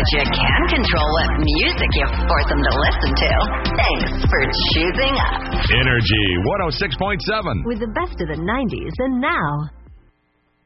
But you can control what music you force them to listen to. Thanks for choosing us. Energy 106.7. With the best of the 90s and now.